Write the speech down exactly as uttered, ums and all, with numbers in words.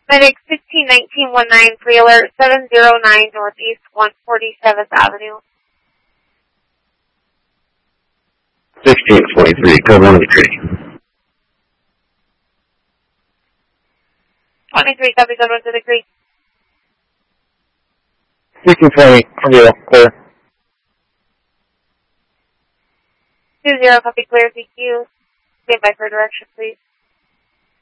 Medic sixteen nineteen nineteen, pre-alert seven zero nine Northeast one forty-seventh Avenue. sixteen twenty-three, code one of the tree. twenty-three, copy, code one to the creek. sixteen twenty, zero, clear. two zero, copy, clear, C Q. Stand by for direction, please.